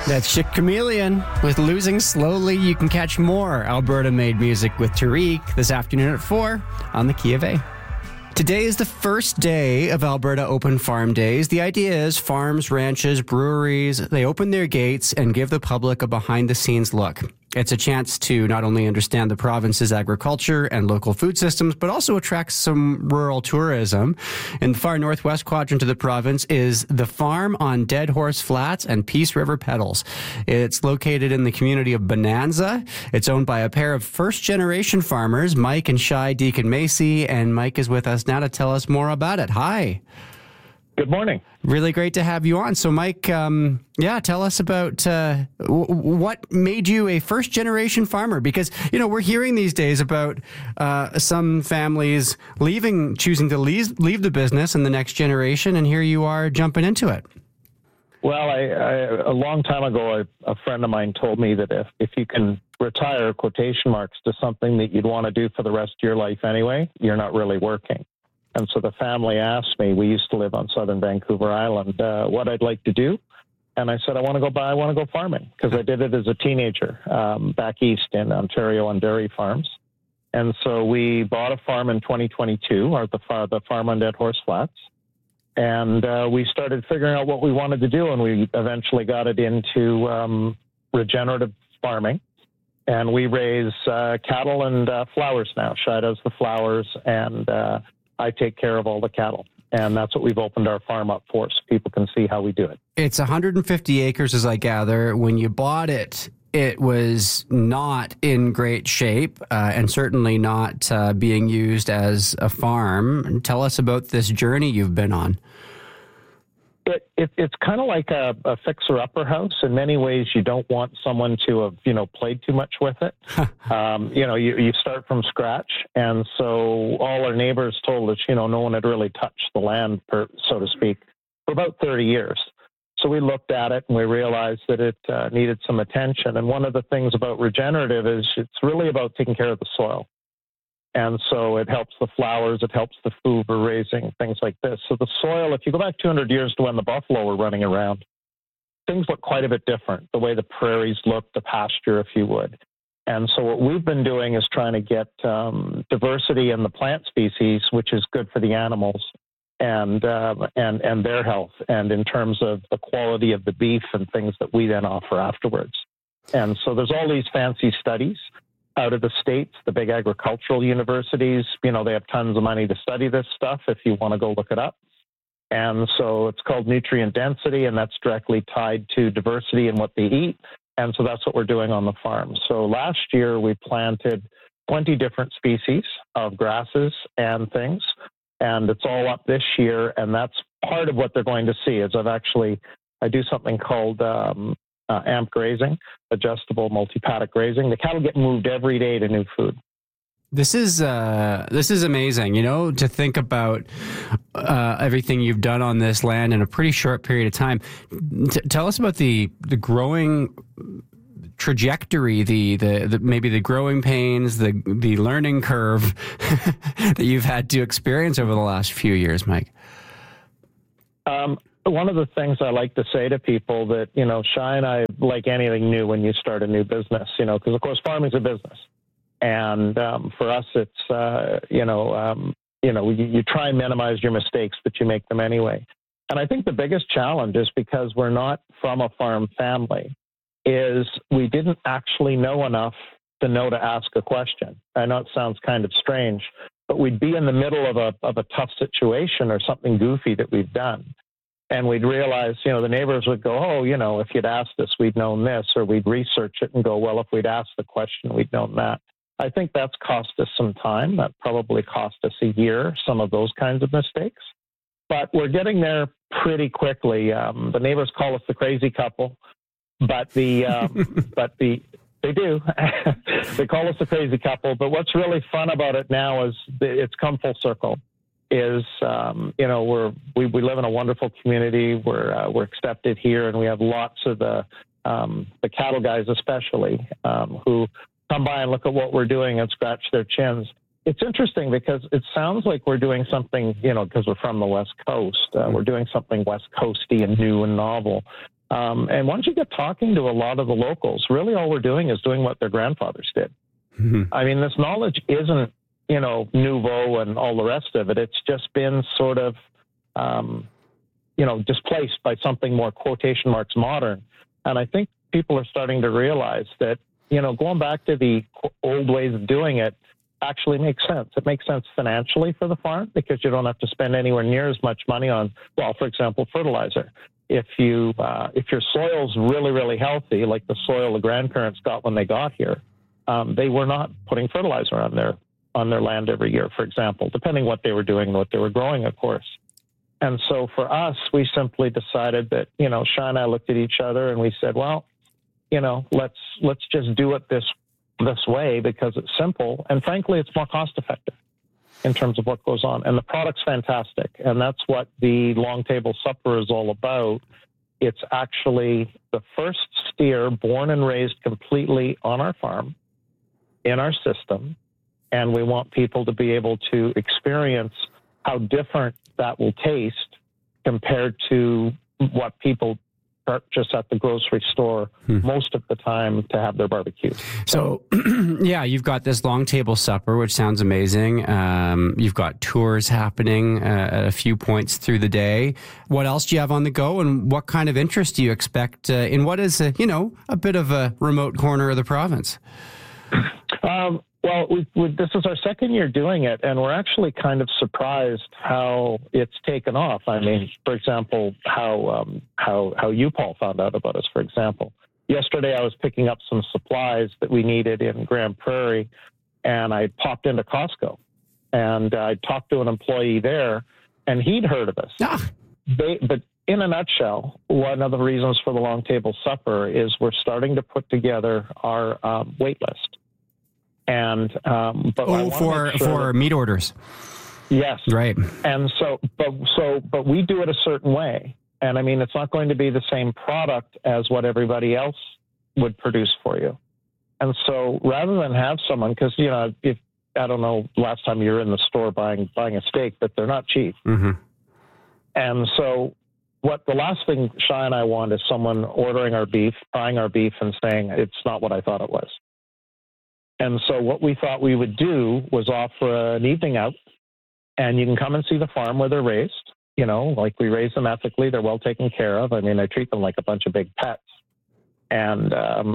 That's Chick Chameleon with Losing Slowly. You can catch more Alberta-made music with Tariq this afternoon at 4 on the Key of A. Today is the first day of Alberta Open Farm Days. The idea is farms, ranches, breweries, they open their gates and give the public a behind-the-scenes look. It's a chance to not only understand the province's agriculture and local food systems, but also attract some rural tourism. In the far northwest quadrant of the province is the farm on Dead Horse Flats and Peace River Pedals. It's located in the community of Bonanza. It's owned by a pair of first-generation farmers, Mike and Shai Deacon Macy, and Mike is with us now to tell us more about it. Hi. Good morning. Really great to have you on. So, Mike, tell us about what made you a first-generation farmer? Because, we're hearing these days about some families choosing to leave the business in the next generation, and here you are jumping into it. Well, a long time ago, a friend of mine told me that if you can retire, quotation marks, to something that you'd want to do for the rest of your life anyway, you're not really working. And so the family asked me, we used to live on southern Vancouver Island, what I'd like to do. And I said, I want to go farming, because I did it as a teenager back east in Ontario on dairy farms. And so we bought a farm in 2022, or the farm on Dead Horse Flats. And we started figuring out what we wanted to do, and we eventually got it into regenerative farming. And we raise cattle and flowers now. Shai does the flowers, and I take care of all the cattle. And that's what we've opened our farm up for, so people can see how we do it. It's 150 acres, as I gather. When you bought it, it was not in great shape and certainly not being used as a farm. Tell us about this journey you've been on. It's kind of like a fixer-upper house. In many ways, you don't want someone to have, played too much with it. You start from scratch. And so all our neighbors told us, no one had really touched the land, so to speak, for about 30 years. So we looked at it and we realized that it needed some attention. And one of the things about regenerative is it's really about taking care of the soil. And so it helps the flowers, it helps the food we're raising, things like this. So the soil, if you go back 200 years to when the buffalo were running around, things look quite a bit different, the way the prairies look, the pasture, if you would. And so what we've been doing is trying to get diversity in the plant species, which is good for the animals and their health, and in terms of the quality of the beef and things that we then offer afterwards. And so there's all these fancy studies out of the States, the big agricultural universities, they have tons of money to study this stuff if you want to go look it up. And so it's called nutrient density, and that's directly tied to diversity in what they eat. And so that's what we're doing on the farm. So last year we planted 20 different species of grasses and things, and it's all up this year. And that's part of what they're going to see is I do something called AMP grazing, adjustable multi-paddock grazing. The cattle get moved every day to new food. This is amazing, to think about everything you've done on this land in a pretty short period of time. Tell us about the growing trajectory, the maybe the growing pains, the learning curve that you've had to experience over the last few years, Mike. One of the things I like to say to people that, Shai and I, like anything new when you start a new business, because of course farming's a business. And for us, it's, you try and minimize your mistakes, but you make them anyway. And I think the biggest challenge is because we're not from a farm family, is we didn't actually know enough to know to ask a question. I know it sounds kind of strange, but we'd be in the middle of a tough situation or something goofy that we've done. And we'd realize, the neighbors would go, oh, if you'd asked us, we'd known this, or we'd research it and go, well, if we'd asked the question, we'd known that. I think that's cost us some time. That probably cost us a year, some of those kinds of mistakes. But we're getting there pretty quickly. The neighbors call us the crazy couple, but they do. They call us the crazy couple. But what's really fun about it now is it's come full circle. We live in a wonderful community. We're accepted here, and we have lots of the cattle guys, especially, who come by and look at what we're doing and scratch their chins. It's interesting because it sounds like we're doing something, because we're from the West Coast. We're doing something West Coasty and new and novel. And once you get talking to a lot of the locals, really all we're doing is doing what their grandfathers did. Mm-hmm. I mean, this knowledge isn't, nouveau and all the rest of it. It's just been sort of, displaced by something more quotation marks modern. And I think people are starting to realize that, going back to the old ways of doing it actually makes sense. It makes sense financially for the farm because you don't have to spend anywhere near as much money on, for example, fertilizer. If your soil's really, really healthy, like the soil the grandparents got when they got here, they were not putting fertilizer on their land every year, for example, depending what they were doing and what they were growing, of course. And so for us, we simply decided that, Sean and I looked at each other and we said, well, let's just do it this way because it's simple. And frankly, it's more cost effective in terms of what goes on. And the product's fantastic. And that's what the Long Table Supper is all about. It's actually the first steer born and raised completely on our farm, in our system. And we want people to be able to experience how different that will taste compared to what people purchase at the grocery store most of the time to have their barbecue. So, yeah, you've got this Long Table Supper, which sounds amazing. You've got tours happening at a few points through the day. What else do you have on the go, and what kind of interest do you expect in what is, a bit of a remote corner of the province? Well, this is our second year doing it, and we're actually kind of surprised how it's taken off. I mean, for example, how you, Paul, found out about us, for example. Yesterday, I was picking up some supplies that we needed in Grand Prairie, and I popped into Costco, and I talked to an employee there, and he'd heard of us. But in a nutshell, one of the reasons for the Long Table Supper is we're starting to put together our wait list. And for meat orders. Yes. Right. And but we do it a certain way. And I mean, it's not going to be the same product as what everybody else would produce for you. And so rather than have someone, because, if I don't know, last time you were in the store buying a steak, but they're not cheap. Mm-hmm. And so the last thing Shai and I want is someone ordering our beef, buying our beef and saying, it's not what I thought it was. And so what we thought we would do was offer an evening out, and you can come and see the farm where they're raised. Like we raise them ethically. They're well taken care of. I mean, I treat them like a bunch of big pets. And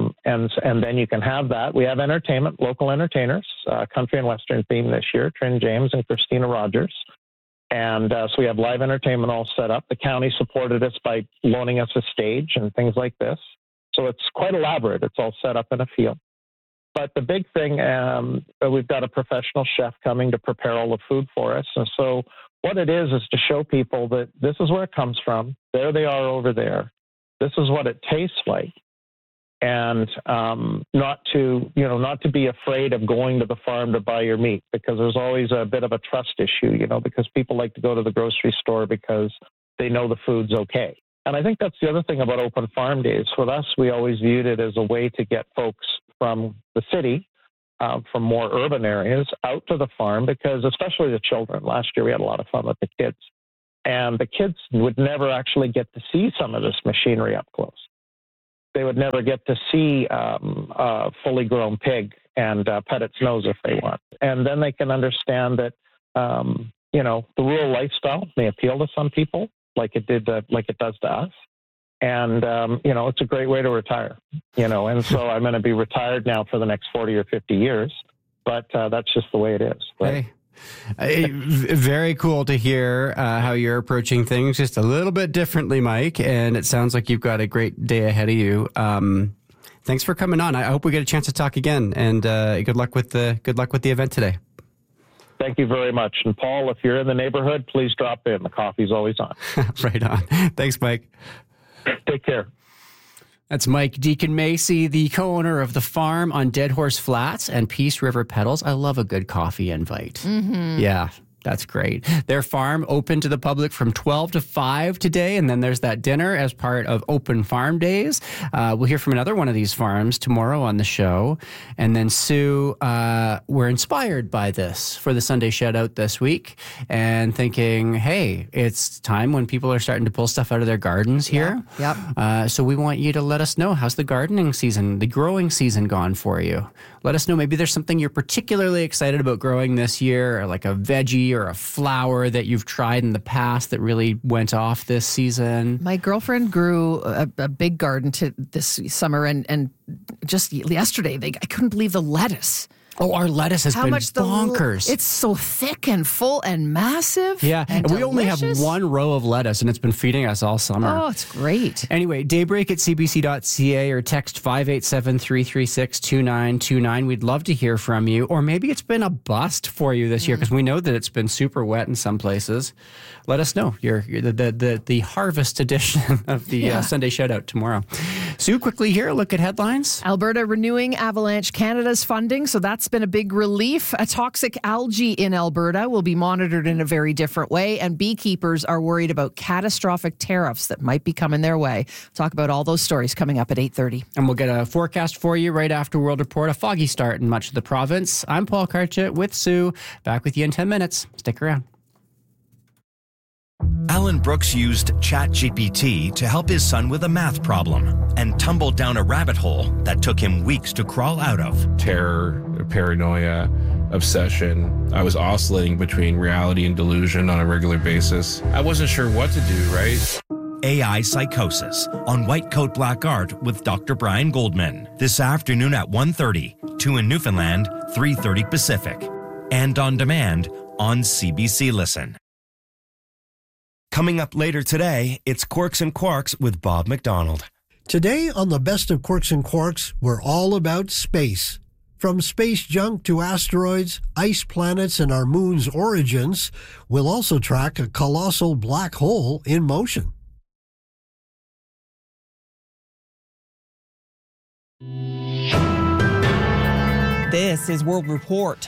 then you can have that. We have entertainment, local entertainers, country and Western theme this year, Trin James and Christina Rogers. And so we have live entertainment all set up. The county supported us by loaning us a stage and things like this. So it's quite elaborate. It's all set up in a field. But the big thing, we've got a professional chef coming to prepare all the food for us. And so what it is to show people that this is where it comes from. There they are over there. This is what it tastes like. And not to be afraid of going to the farm to buy your meat, because there's always a bit of a trust issue, because people like to go to the grocery store because they know the food's okay. And I think that's the other thing about Open Farm Days. With us, we always viewed it as a way to get folks from the city, from more urban areas, out to the farm, because especially the children. Last year, we had a lot of fun with the kids. And the kids would never actually get to see some of this machinery up close. They would never get to see a fully grown pig and pet its nose if they want. And then they can understand that, the rural lifestyle may appeal to some people like it does to us. And, it's a great way to retire, and so I'm going to be retired now for the next 40 or 50 years, but that's just the way it is. Right? Hey, very cool to hear how you're approaching things just a little bit differently, Mike. And it sounds like you've got a great day ahead of you. Thanks for coming on. I hope we get a chance to talk again, and good luck with the event today. Thank you very much. And Paul, if you're in the neighborhood, please drop in. The coffee's always on. Right on. Thanks, Mike. Take care. That's Mike Deacon Macy, the co-owner of The Farm on Dead Horse Flats and Peace River Petals. I love a good coffee invite. Mm-hmm. Yeah. That's great. Their farm open to the public from 12 to 5 today, and then there's that dinner as part of Open Farm Days. We'll hear from another one of these farms tomorrow on the show. And then, Sue, we're inspired by this for the Sunday Shoutout this week and thinking, hey, it's time when people are starting to pull stuff out of their gardens here. Yep. So we want you to let us know, how's the gardening season, the growing season gone for you? Let us know. Maybe there's something you're particularly excited about growing this year, or like a veggie or a flower that you've tried in the past that really went off this season. My girlfriend grew a big garden this summer, and just yesterday, I couldn't believe the lettuce. Oh, our lettuce has been bonkers. It's so thick and full and massive. Yeah, and we only have one row of lettuce, and it's been feeding us all summer. Oh, it's great. Anyway, daybreak@cbc.ca or text 587-336-2929. We'd love to hear from you. Or maybe it's been a bust for you this year, because we know that it's been super wet in some places. Let us know. You're the harvest edition of the Sunday Shoutout tomorrow. Sue, quickly here, a look at headlines. Alberta renewing Avalanche Canada's funding, so that's been a big relief. A toxic algae in Alberta will be monitored in a very different way, and beekeepers are worried about catastrophic tariffs that might be coming their way. Talk about all those stories coming up at 8:30. And we'll get a forecast for you right after World Report. A foggy start in much of the province. I'm Paul Karchit with Sue. Back with you in 10 minutes. Stick around. Alan Brooks used ChatGPT to help his son with a math problem and tumbled down a rabbit hole that took him weeks to crawl out of. Terror, paranoia, obsession. I was oscillating between reality and delusion on a regular basis. I wasn't sure what to do, right? AI Psychosis on White Coat Black Art with Dr. Brian Goldman. This afternoon at 1:30, 2 in Newfoundland, 3:30 Pacific. And on demand on CBC Listen. Coming up later today, it's Quirks and Quarks with Bob McDonald. Today on the Best of Quirks and Quarks, we're all about space. From space junk to asteroids, ice planets, and our moon's origins, we'll also track a colossal black hole in motion. This is World Report.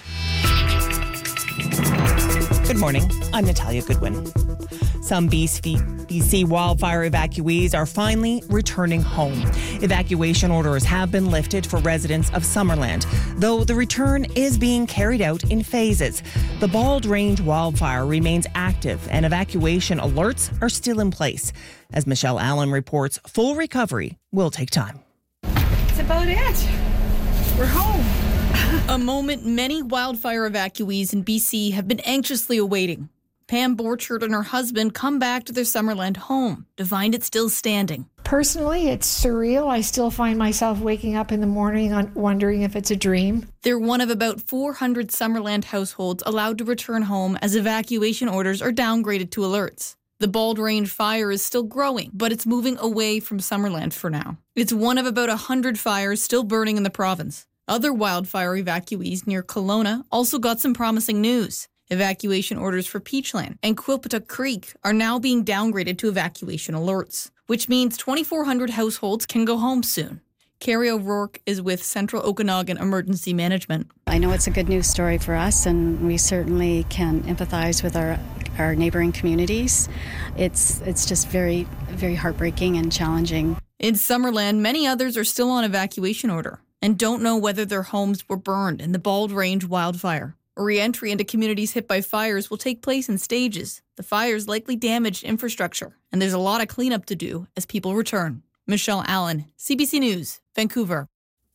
Good morning. I'm Natalia Goodwin. Some BC wildfire evacuees are finally returning home. Evacuation orders have been lifted for residents of Summerland, though the return is being carried out in phases. The Bald Range wildfire remains active and evacuation alerts are still in place. As Michelle Allen reports, full recovery will take time. That's about it. We're home. A moment many wildfire evacuees in BC have been anxiously awaiting. Pam Borchard and her husband come back to their Summerland home to find it still standing. Personally, it's surreal. I still find myself waking up in the morning wondering if it's a dream. They're one of about 400 Summerland households allowed to return home as evacuation orders are downgraded to alerts. The Bald Range fire is still growing, but it's moving away from Summerland for now. It's one of about 100 fires still burning in the province. Other wildfire evacuees near Kelowna also got some promising news. Evacuation orders for Peachland and Quilpatuck Creek are now being downgraded to evacuation alerts, which means 2,400 households can go home soon. Carrie O'Rourke is with Central Okanagan Emergency Management. I know it's a good news story for us, and we certainly can empathize with our neighboring communities. It's just very, very heartbreaking and challenging. In Summerland, many others are still on evacuation order and don't know whether their homes were burned in the Bald Range wildfire. Re-entry into communities hit by fires will take place in stages. The fires likely damaged infrastructure, and there's a lot of cleanup to do as people return. Michelle Allen, CBC News, Vancouver.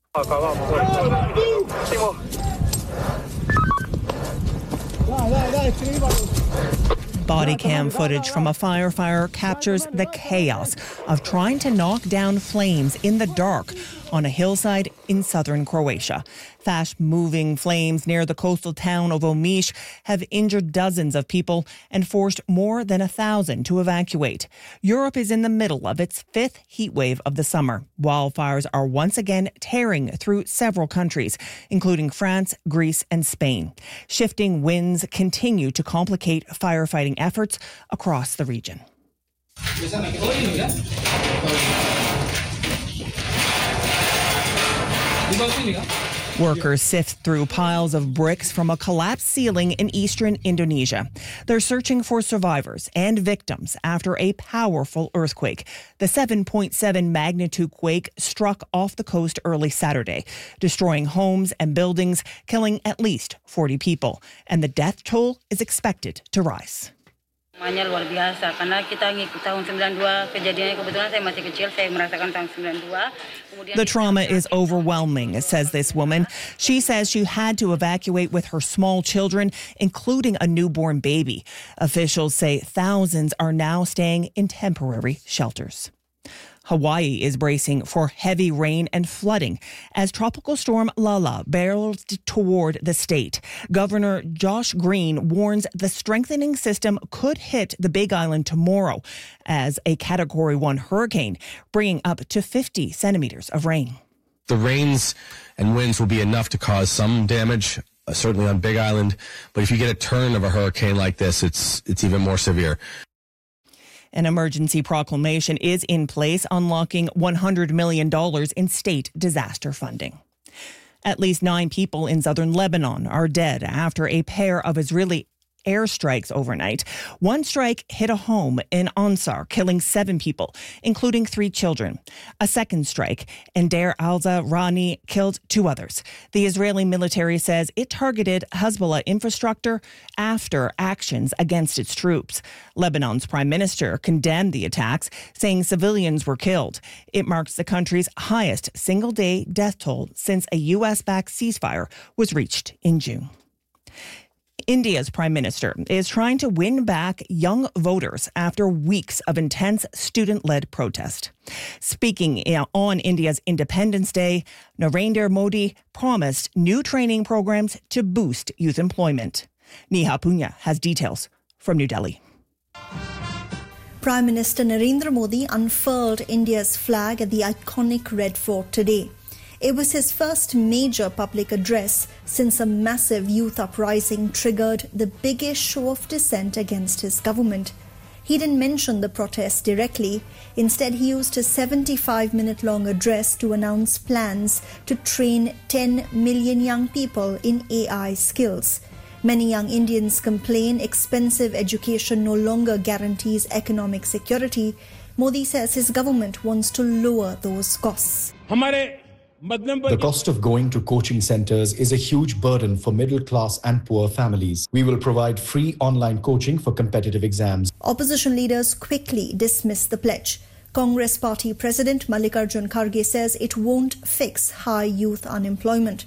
Body cam footage from a firefighter captures the chaos of trying to knock down flames in the dark on a hillside in southern Croatia. Fast-moving flames near the coastal town of Omiš have injured dozens of people and forced more than 1,000 to evacuate. Europe is in the middle of its fifth heat wave of the summer. Wildfires are once again tearing through several countries, including France, Greece, and Spain. Shifting winds continue to complicate firefighting efforts across the region. Workers sift through piles of bricks from a collapsed ceiling in eastern Indonesia. They're searching for survivors and victims after a powerful earthquake. The 7.7 magnitude quake struck off the coast early Saturday, destroying homes and buildings, killing at least 40 people. And the death toll is expected to rise. Luar biasa karena kita ngikut tahun 92 kejadiannya kebetulan saya masih kecil saya merasakan tahun 92. The trauma is overwhelming, says this woman. She says she had to evacuate with her small children, including a newborn baby. Officials say thousands are now staying in temporary shelters. Hawaii is bracing for heavy rain and flooding as tropical storm Lala barrels toward the state. Governor Josh Green warns the strengthening system could hit the Big Island tomorrow as a Category 1 hurricane, bringing up to 50 centimeters of rain. The rains and winds will be enough to cause some damage, certainly on Big Island. But if you get a turn of a hurricane like this, it's even more severe. An emergency proclamation is in place, unlocking $100 million in state disaster funding. At least 9 people in southern Lebanon are dead after a pair of Israeli airstrikes overnight. One strike hit a home in Ansar, killing 7 people, including 3 children. A second strike in Deir al-Rani killed 2 others. The Israeli military says it targeted Hezbollah infrastructure after actions against its troops. Lebanon's prime minister condemned the attacks, saying civilians were killed. It marks the country's highest single-day death toll since a U.S.-backed ceasefire was reached in June. India's prime minister is trying to win back young voters after weeks of intense student-led protest. Speaking on India's Independence Day, Narendra Modi promised new training programs to boost youth employment. Neha Punya has details from New Delhi. Prime Minister Narendra Modi unfurled India's flag at the iconic Red Fort today. It was his first major public address since a massive youth uprising triggered the biggest show of dissent against his government. He didn't mention the protest directly. Instead, he used his 75-minute-long address to announce plans to train 10 million young people in AI skills. Many young Indians complain expensive education no longer guarantees economic security. Modi says his government wants to lower those costs. The cost of going to coaching centers is a huge burden for middle-class and poor families. We will provide free online coaching for competitive exams. Opposition leaders quickly dismissed the pledge. Congress Party President Mallikarjun Kharge says it won't fix high youth unemployment.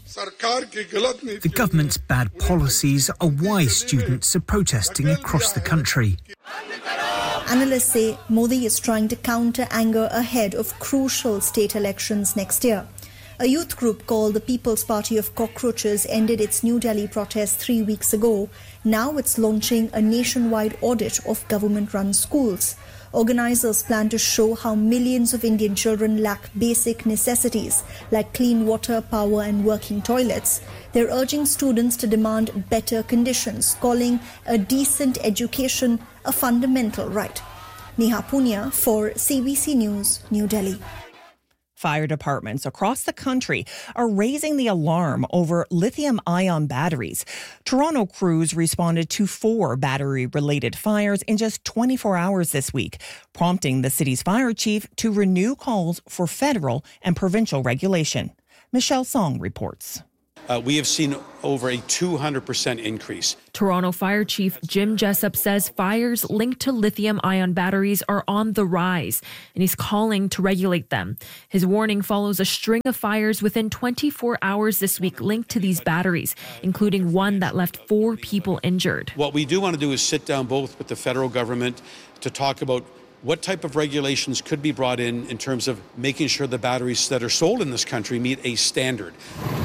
The government's bad policies are why students are protesting across the country. Analysts say Modi is trying to counter anger ahead of crucial state elections next year. A youth group called the People's Party of Cockroaches ended its New Delhi protest 3 weeks ago. Now it's launching a nationwide audit of government-run schools. Organizers plan to show how millions of Indian children lack basic necessities like clean water, power and working toilets. They're urging students to demand better conditions, calling a decent education a fundamental right. Neha Punya for CBC News, New Delhi. Fire departments across the country are raising the alarm over lithium-ion batteries. Toronto crews responded to 4 battery-related fires in just 24 hours this week, prompting the city's fire chief to renew calls for federal and provincial regulation. Michelle Song reports. We have seen over a 200% increase. Toronto Fire Chief Jim Jessup says fires linked to lithium-ion batteries are on the rise, and he's calling to regulate them. His warning follows a string of fires within 24 hours this week linked to these batteries, including one that left 4 people injured. What we do want to do is sit down both with the federal government to talk about what type of regulations could be brought in terms of making sure the batteries that are sold in this country meet a standard.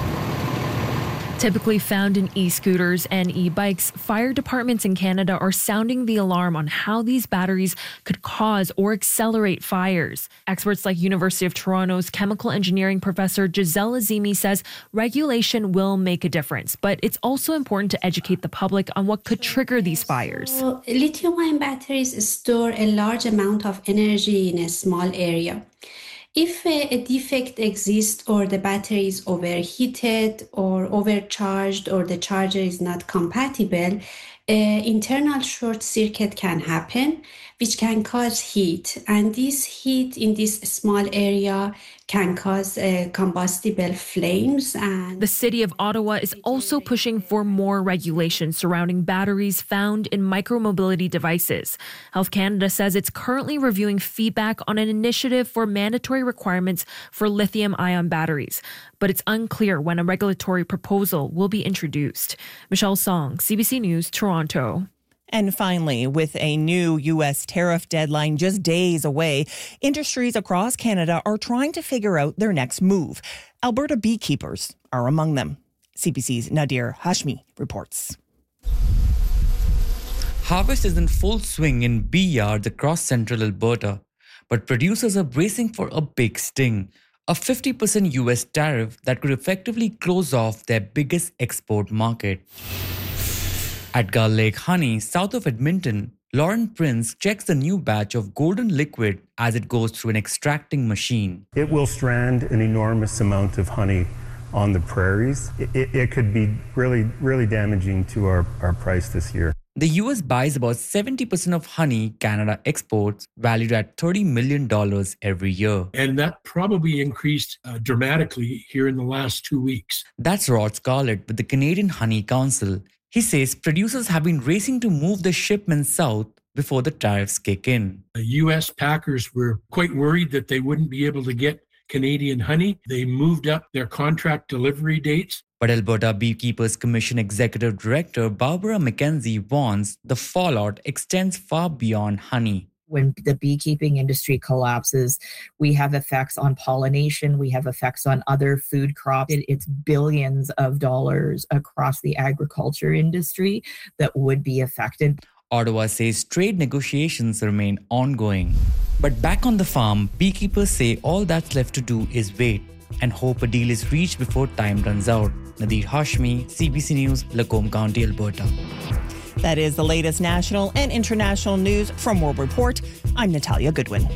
Typically found in e-scooters and e-bikes, fire departments in Canada are sounding the alarm on how these batteries could cause or accelerate fires. Experts like University of Toronto's chemical engineering professor Giselle Azimi says regulation will make a difference, but it's also important to educate the public on what could trigger these fires. So, lithium-ion batteries store a large amount of energy in a small area. If a defect exists or the battery is overheated or overcharged or the charger is not compatible, internal short circuit can happen, which can cause heat. And this heat in this small area can cause combustible flames. And the city of Ottawa is also pushing for more regulations surrounding batteries found in micromobility devices. Health Canada says it's currently reviewing feedback on an initiative for mandatory requirements for lithium-ion batteries, but it's unclear when a regulatory proposal will be introduced. Michelle Song, CBC News, Toronto. And finally, with a new U.S. tariff deadline just days away, industries across Canada are trying to figure out their next move. Alberta beekeepers are among them. CBC's Nadir Hashmi reports. Harvest is in full swing in bee yards across central Alberta, but producers are bracing for a big sting, a 50% U.S. tariff that could effectively close off their biggest export market. At Gull Lake Honey, south of Edmonton, Lauren Prince checks the new batch of golden liquid as it goes through an extracting machine. It will strand an enormous amount of honey on the prairies. It could be really damaging to our price this year. The US buys about 70% of honey Canada exports, valued at $30 million every year. And that probably increased dramatically here in the last 2 weeks. That's Rod Scarlett with the Canadian Honey Council. He says producers have been racing to move the shipments south before the tariffs kick in. The U.S. packers were quite worried that they wouldn't be able to get Canadian honey. They moved up their contract delivery dates. But Alberta Beekeepers Commission Executive Director Barbara McKenzie warns the fallout extends far beyond honey. When the beekeeping industry collapses, we have effects on pollination, we have effects on other food crops. It's billions of dollars across the agriculture industry that would be affected. Ottawa says trade negotiations remain ongoing. But back on the farm, beekeepers say all that's left to do is wait and hope a deal is reached before time runs out. Nadir Hashmi, CBC News, Lacombe County, Alberta. That is the latest national and international news from World Report. I'm Natalia Goodwin.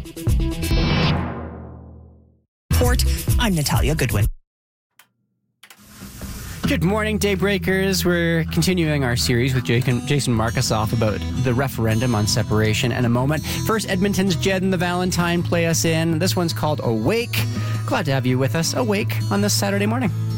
Good morning, Daybreakers. We're continuing our series with Jason Markusoff about the referendum on separation in a moment. First, Edmonton's Jed and the Valentine play us in. This one's called Awake. Glad to have you with us, Awake, on this Saturday morning.